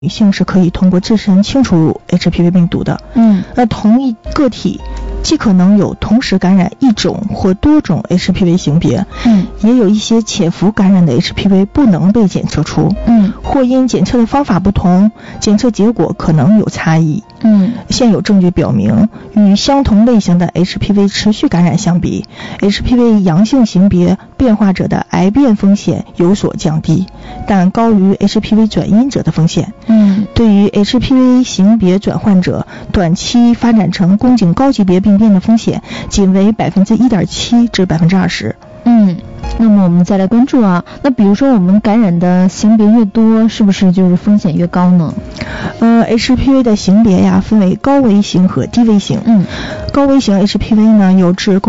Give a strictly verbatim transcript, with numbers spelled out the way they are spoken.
女性是可以通过自身清除入 H P V 病毒的。 嗯， 那同一个体既可能有同时感染一种或多种 H P V 型别， 嗯， 也有一些潜伏感染的 H P V 不能被检测出， 嗯， 或因检测的方法不同，检测结果可能有差异。 嗯， 现有证据表明，与相同类型的 H P V 持续感染相比 ，H P V 阳性型别变化者的癌变风险有所降低，但高于 H P V 转阴者的风险。 嗯， 对于 H P V 型别转换者短期发展成宫颈高级别病变的风险仅为百分之一点七至百分之二十。 嗯，那么我们再来关注啊，那比如说我们感染的型别越多，是不是就是风险越高呢？ 呃 ，H P V 的型别呀分为高危型和低危型。 嗯， 高危型 H P V 呢有致